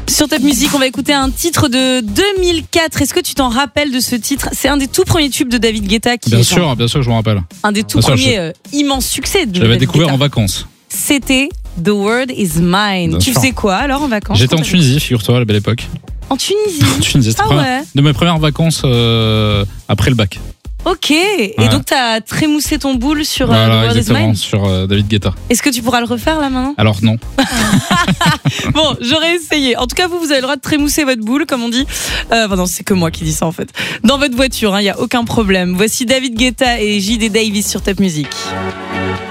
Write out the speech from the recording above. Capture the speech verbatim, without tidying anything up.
Sur Top Music, on va écouter un titre de deux mille quatre. Est-ce que tu t'en rappelles de ce titre ? C'est un des tout premiers tubes de David Guetta. Qui bien est sûr, bien sûr que je me rappelle. Un des tout bien premiers sûr, euh, immenses succès de J'avais David découvert Guetta. en vacances. C'était The World Is Mine. Bien tu sûr. faisais quoi alors en vacances ? J'étais en Tunisie, figure-toi, à la belle époque. En Tunisie. En Tunisie, c'était Ah première- ouais. de mes premières vacances euh, après le bac. Ok. Et Ouais. donc t'as trémoussé ton boule sur euh, Voilà, The World Is exactement, Mine. sur euh, David Guetta. Est-ce que tu pourras le refaire là maintenant ? Alors non. Bon, j'aurais essayé. En tout cas, vous, vous avez le droit de trémousser votre boule, comme on dit. Euh, enfin, non, c'est que moi qui dis ça en fait. Dans votre voiture, il n'y a aucun problème. Voici David Guetta et J D Davis sur Top Music.